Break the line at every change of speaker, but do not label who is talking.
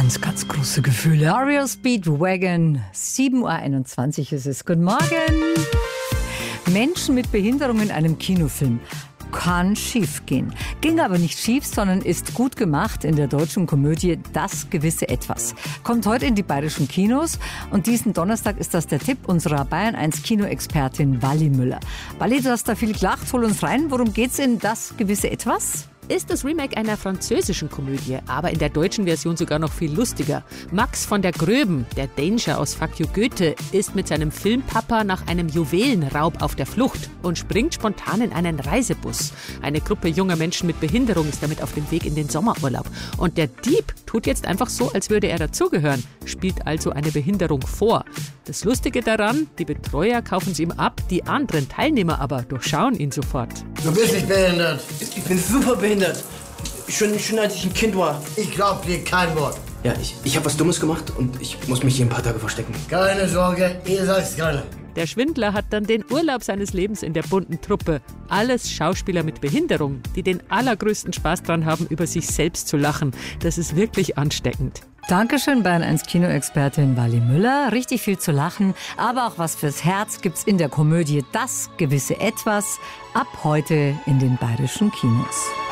Ganz, ganz große Gefühle. REO Speedwagon, 7.21 Uhr ist es. Guten Morgen. Menschen mit Behinderung in einem Kinofilm. Kann schief gehen. Ging aber nicht schief, sondern ist gut gemacht in der deutschen Komödie Das gewisse Etwas. Kommt heute in die bayerischen Kinos und diesen Donnerstag ist das der Tipp unserer Bayern 1 Kinoexpertin Wally Müller. Wally, du hast da viel gelacht, hol uns rein. Worum geht's in Das gewisse Etwas?
Ist das Remake einer französischen Komödie, aber in der deutschen Version sogar noch viel lustiger. Max von der Gröben, der Danger aus Fuck You Goethe, ist mit seinem Filmpapa nach einem Juwelenraub auf der Flucht und springt spontan in einen Reisebus. Eine Gruppe junger Menschen mit Behinderung ist damit auf dem Weg in den Sommerurlaub. Und der Dieb tut jetzt einfach so, als würde er dazugehören, spielt also eine Behinderung vor. Das Lustige daran, die Betreuer kaufen es ihm ab, die anderen Teilnehmer aber durchschauen ihn sofort.
Du bist nicht behindert.
Ich bin super behindert. Schon als ich ein Kind war.
Ich glaub dir kein Wort.
Ja, ich habe was Dummes gemacht und ich muss mich hier ein paar Tage verstecken.
Keine Sorge, ihr seid's dran.
Der Schwindler hat dann den Urlaub seines Lebens in der bunten Truppe. Alles Schauspieler mit Behinderung, die den allergrößten Spaß dran haben, über sich selbst zu lachen. Das ist wirklich ansteckend.
Dankeschön, Bayern 1 Kinoexpertin Wally Müller. Richtig viel zu lachen, aber auch was fürs Herz gibt's in der Komödie Das gewisse Etwas ab heute in den bayerischen Kinos.